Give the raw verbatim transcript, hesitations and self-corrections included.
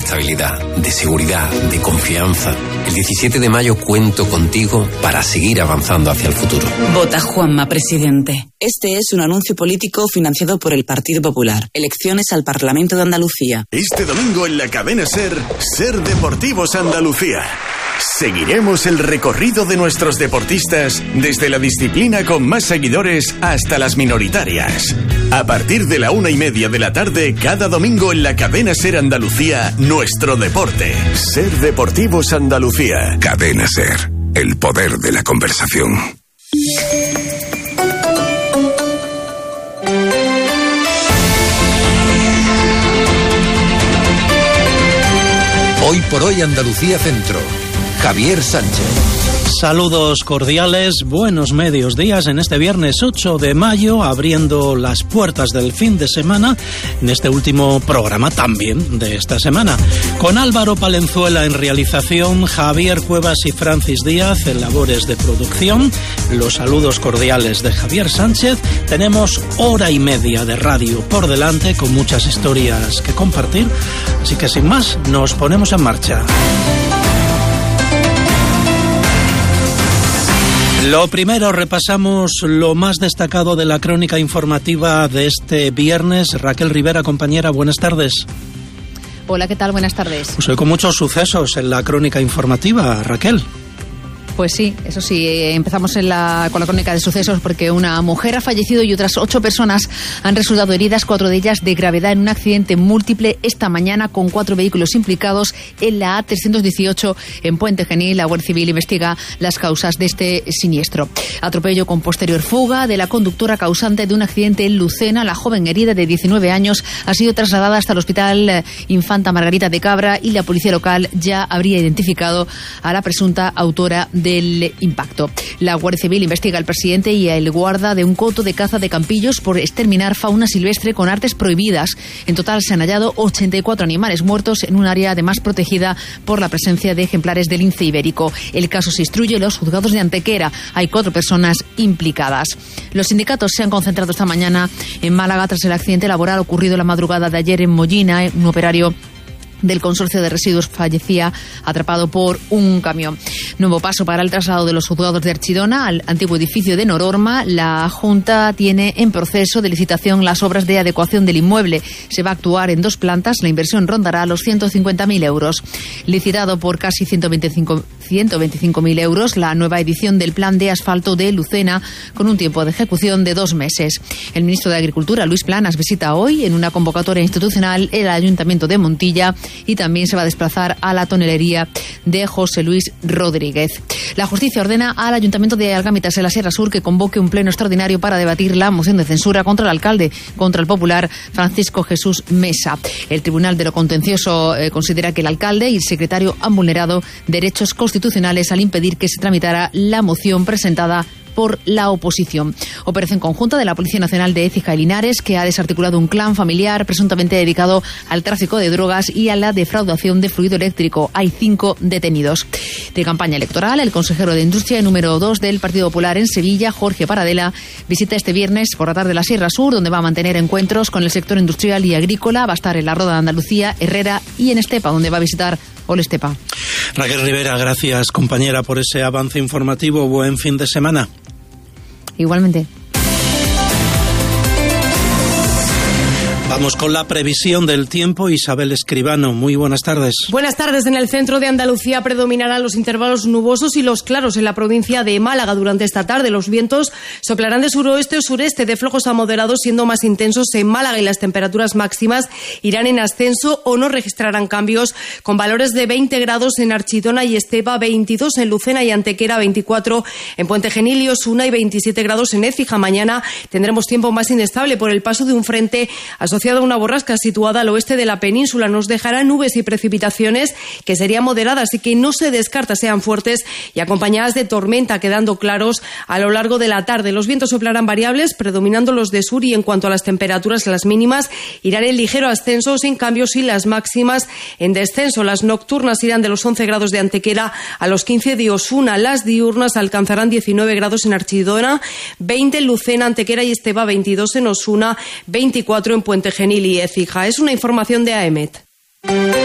estabilidad, de seguridad, de confianza. El diecisiete de mayo cuento contigo para seguir avanzando hacia el futuro. Vota Juanma, presidente. Este es un anuncio político financiado por el Partido Popular. Elecciones al Parlamento de Andalucía. Este domingo en la cadena SER, SER Deportivos Andalucía. Seguiremos el recorrido de nuestros deportistas desde la disciplina con más seguidores hasta las minoritarias. A partir de la una y media de la tarde, cada domingo en la cadena SER Andalucía, nuestro deporte. SER Deportivos Andalucía. Cadena SER, el poder de la conversación. Hoy por hoy Andalucía Centro. Javier Sánchez. Saludos cordiales, buenos medios días en este viernes ocho de mayo, abriendo las puertas del fin de semana, en este último programa también de esta semana. Con Álvaro Palenzuela en realización, Javier Cuevas y Francis Díaz en labores de producción, los saludos cordiales de Javier Sánchez. Tenemos hora y media de radio por delante con muchas historias que compartir, así que sin más, nos ponemos en marcha. Lo primero, repasamos lo más destacado de la crónica informativa de este viernes. Raquel Rivera, compañera, buenas tardes. Hola, ¿qué tal? Buenas tardes. Pues hoy con muchos sucesos en la crónica informativa, Raquel. Pues sí, eso sí, empezamos en la, con la crónica de sucesos porque una mujer ha fallecido y otras ocho personas han resultado heridas, cuatro de ellas de gravedad en un accidente múltiple esta mañana con cuatro vehículos implicados en la A trescientos dieciocho en Puente Genil. La Guardia Civil investiga las causas de este siniestro. Atropello con posterior fuga de la conductora causante de un accidente en Lucena. La joven herida de diecinueve años ha sido trasladada hasta el Hospital Infanta Margarita de Cabra y la policía local ya habría identificado a la presunta autora de del impacto. La Guardia Civil investiga al presidente y al guarda de un coto de caza de Campillos por exterminar fauna silvestre con artes prohibidas. En total se han hallado ochenta y cuatro animales muertos en un área además protegida por la presencia de ejemplares del lince ibérico. El caso se instruye en los juzgados de Antequera. Hay cuatro personas implicadas. Los sindicatos se han concentrado esta mañana en Málaga tras el accidente laboral ocurrido la madrugada de ayer en Mollina. Un operario del consorcio de residuos fallecía atrapado por un camión. Nuevo paso para el traslado de los juzgados de Archidona al antiguo edificio de Nororma. La Junta tiene en proceso de licitación las obras de adecuación del inmueble. Se va a actuar en dos plantas. La inversión rondará los ciento cincuenta mil euros. Licitado por casi ciento veinticinco mil euros, la nueva edición del plan de asfalto de Lucena con un tiempo de ejecución de dos meses. El ministro de Agricultura, Luis Planas, visita hoy en una convocatoria institucional el Ayuntamiento de Montilla y también se va a desplazar a la tonelería de José Luis Rodríguez. La justicia ordena al Ayuntamiento de Algámitas en la Sierra Sur que convoque un pleno extraordinario para debatir la moción de censura contra el alcalde, contra el popular Francisco Jesús Mesa. El Tribunal de lo Contencioso eh, considera que el alcalde y el secretario han vulnerado derechos constitucionales al impedir que se tramitara la moción presentada por la oposición. Operación conjunta de la Policía Nacional de Écija y Linares, que ha desarticulado un clan familiar presuntamente dedicado al tráfico de drogas y a la defraudación de fluido eléctrico. Hay cinco detenidos. De campaña electoral, el consejero de Industria número dos del Partido Popular en Sevilla, Jorge Paradela, visita este viernes por la tarde la Sierra Sur, donde va a mantener encuentros con el sector industrial y agrícola. Va a estar en la Roda de Andalucía, Herrera y en Estepa, donde va a visitar Olestepa. Raquel Rivera, gracias, compañera, por ese avance informativo. Buen fin de semana. Igualmente. Vamos con la previsión del tiempo. Isabel Escribano, muy buenas tardes. Buenas tardes. En el centro de Andalucía predominarán los intervalos nubosos y los claros en la provincia de Málaga durante esta tarde. Los vientos soplarán de suroeste o sureste de flojos a moderados, siendo más intensos en Málaga, y las temperaturas máximas irán en ascenso o no registrarán cambios, con valores de veinte grados en Archidona y Estepa, veintidós en Lucena y Antequera, veinticuatro en Puente Genil y Osuna y veintisiete grados en Écija. Mañana tendremos tiempo más inestable por el paso de un frente asociado a una borrasca situada al oeste de la península. Nos dejará nubes y precipitaciones que serían moderadas y que no se descarta sean fuertes y acompañadas de tormenta, quedando claros a lo largo de la tarde. Los vientos soplarán variables, predominando los de sur, y en cuanto a las temperaturas, las mínimas irán en ligero ascenso, sin cambios, y las máximas en descenso. Las nocturnas irán de los once grados de Antequera a los quince de Osuna. Las diurnas alcanzarán diecinueve grados en Archidona, veinte en Lucena, Antequera y Estepa, veintidós en Osuna, veinticuatro en Puente Genil y Écija. Es una información de AEMET.